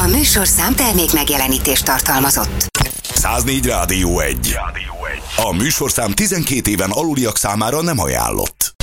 A műsorszám termék megjelenítést tartalmazott. 104 Rádió 1. A műsorszám 12 éven aluliak számára nem ajánlott.